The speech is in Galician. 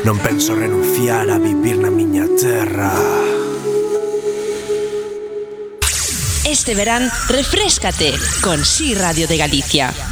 Non penso renunciar a vivir na miña terra. Este verán, refréscate con Si Radio de Galicia.